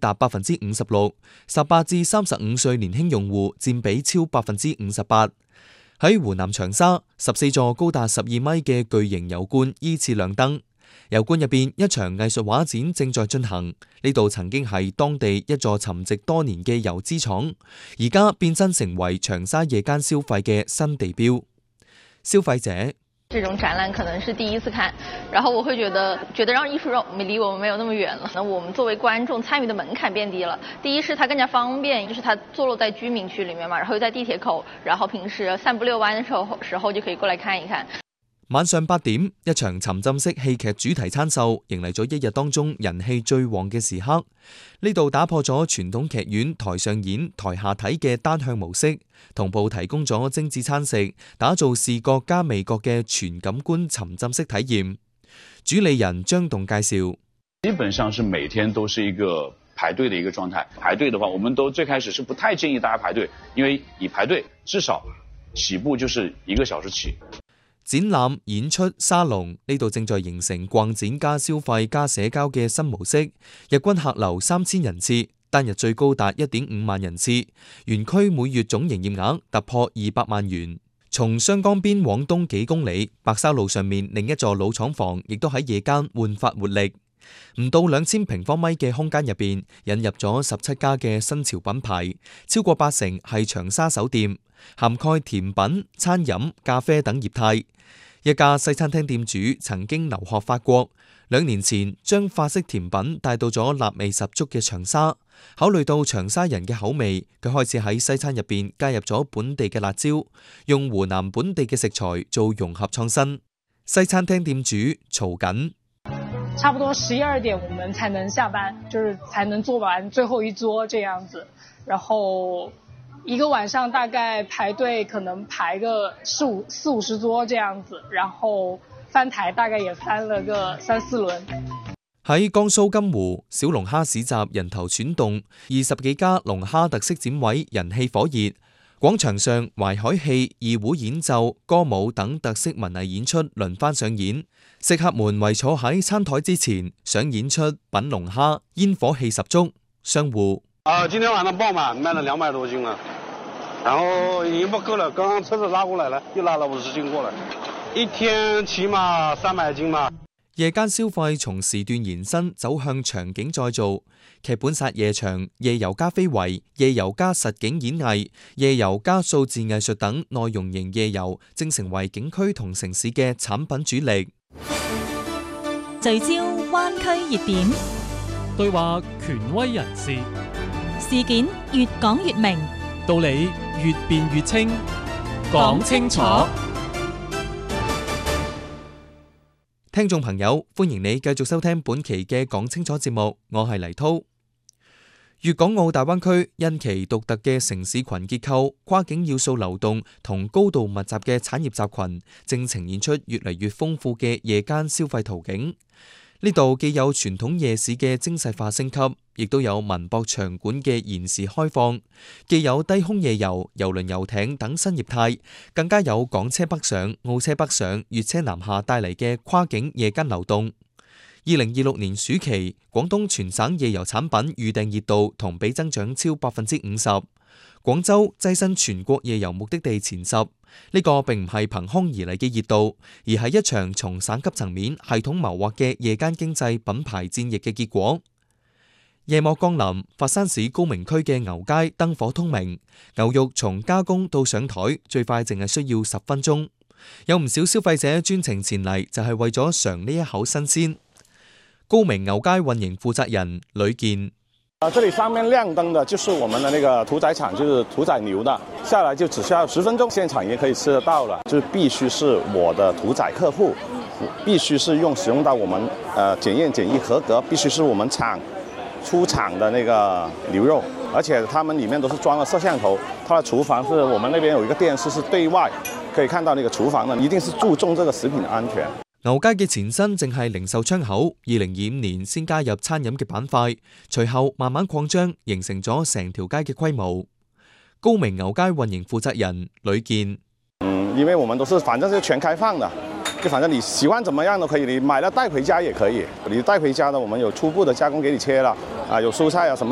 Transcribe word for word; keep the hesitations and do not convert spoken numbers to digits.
達百分之五十六，十八至三十五歲年輕用戶佔比超百分之五十八。喺湖南長沙，十四座高達十二米嘅巨型油罐依次亮燈。油罐入邊一場藝術畫展正在進行。呢度曾經係當地一座沉寂多年嘅油資廠，而家變身成為長沙夜間消費嘅新地標。消費者。 這種展覽可能是第一次看，然後我會覺得覺得讓藝術離我們沒有那麼遠了。那我們作為觀眾參與的門檻變低了。第一是它更加方便，就是它坐落在居民區裡面嘛，然後又在地鐵口，然後平時散步遛彎的時候時候就可以過來看一看。 晚上八點，一場沉浸式戲劇主題餐秀迎嚟咗一日當中人氣最旺嘅時刻。呢度打破咗傳統劇院台上演台下睇嘅單向模式，同步提供咗精緻餐食，打造視覺加味覺嘅全感官沉浸式體驗。主理人張棟介紹： 基本上是每天都是一個排隊的一個狀態。排隊的話，我們都最開始是不太建議大家排隊，因為你排隊至少起步就是一個小時起。 展覽、演出、沙龍，呢度正在形成逛展加消費加社交嘅新模式。日均客流三千人次，單日最高達一點五萬人次。園區每月總營業額突破二百萬元。從湘江邊往東幾公里，白沙路上面另一座老廠房，亦都喺夜間煥發活力。唔到兩千平方米嘅空間入邊，引入咗十七家嘅新潮品牌，超過八成係長沙手店，涵蓋甜品、餐飲、咖啡等業態。一家西餐廳店主曾經留學法國，兩年前將法式甜品帶到咗辣味十足嘅長沙。考慮到長沙人嘅口味，佢開始喺西餐入邊加入咗本地嘅辣椒，用湖南本地嘅食材做融合創新。西餐廳店主曹緊： 差不多十一二點我們才能下班，就是才能做完最後一桌這樣子，然後一個晚上大概排隊可能排個四五四五十桌這樣子，然後翻台大概也翻了個三四輪。 喺江蘇金湖，小龍蝦市集人頭湧動，二十幾家龍蝦特色展位人氣火熱。廣場上淮海戲、二胡演奏、歌舞等特色文藝演出輪番上演，食客們圍坐喺餐台之前，想演出品龍蝦，煙火氣十足。商戶： 啊，今天晚上爆滿，賣了兩百多斤了，然後已經不夠了，剛剛車子拉過來了，又拉了五十斤過來，一天起碼三百斤嘛。 夜間消費從時段延伸走向場景再造，劇本殺夜場、夜遊加非遺、夜遊加實景演藝、夜遊加數字藝術等內容型夜遊，正成為景區同城市嘅產品主力。 聚焦灣區熱點， 對話權威人士， 事件越講越明， 道理越辯越清，講清楚。 聽眾朋友，歡迎你繼續收聽本期嘅講清楚節目，我係黎濤。粵港澳大灣區因其獨特嘅城市群結構、跨境要素流動同高度密集嘅產業集群，正呈現出越嚟越豐富嘅夜間消費途徑。呢度既有傳統夜市嘅精細化升級，亦都有文博場館嘅延時開放，既有低空夜遊、郵輪遊艇等新業態，更加有港車北上、澳車北上、粵車南下帶嚟嘅跨境夜間流動。二零二六年暑期，廣東全省夜遊產品預訂熱度同比增長超百分之五十。廣州躋身全國夜遊目的地前十，呢個並唔係憑空而嚟嘅熱度，而係一場從省級層面系統謀劃嘅夜間經濟品牌戰役嘅結果。夜幕降臨，佛山市高明區嘅牛街燈火通明，牛肉從加工到上台最快淨係需要十分鐘。有唔少消費者專程前嚟就係為咗嘗呢一口新鮮。高明牛街運營負責人呂健： 啊，這裡上面亮燈的就是我們的那個屠宰場，就是屠宰牛的，下來就只需要十分鐘，現場也可以吃得到了。就必須是我的屠宰客戶，必須是用使用到我們呃檢驗檢疫合格，必須是我們廠出廠的那個牛肉，而且他們裡面都是裝了攝像頭，它的廚房是我們那邊有一個電視，是對外可以看到那個廚房的，一定是注重這個食品的安全。 牛街嘅前身正係零售窗口，二零二五年先加入餐飲嘅板塊，隨後慢慢擴張，形成咗成條街嘅規模。高明牛街運營負責人呂健： 嗯，因為我們都是反正是全開放的，就反正你喜歡怎麼樣都可以，你買了帶回家也可以，你帶回家的我們有初步的加工給你切了，啊，有蔬菜啊什麼。